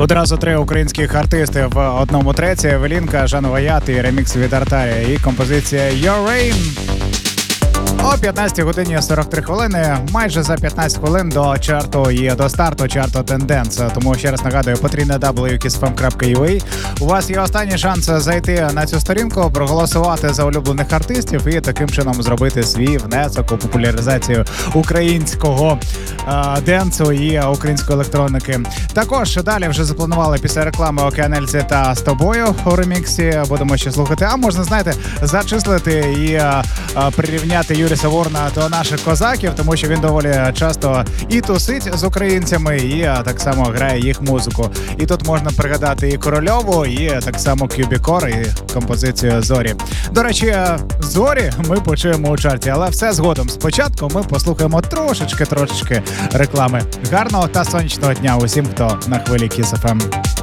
Одразу три українських артисти в одному треці. Евелінка, Жан Ваят і ремікс від Артарія. І композиція Your Rain. О 15 годині 43 хвилини, майже за 15 хвилин до чарту і до старту чарту Тенденс. Тому ще раз нагадую, потрібне www.kissfm.ua. У вас є останній шанс зайти на цю сторінку, проголосувати за улюблених артистів і таким чином зробити свій внесок у популяризацію українського денсу і української електроніки. Також далі вже запланували після реклами Океанельзи та з тобою у реміксі. Будемо ще слухати. А можна, знаєте, зачислити і прирівняти Юрія Саворна до наших козаків, тому що він доволі часто і тусить з українцями, і так само грає їх музику. І тут можна пригадати і Корольову, і так само Кюбікор, і композицію «Зорі». До речі, «Зорі» ми почуємо у чарті, але все згодом. Спочатку ми послухаємо трошечки реклами. Гарного та сонячного дня усім, хто на хвилі Kiss FM.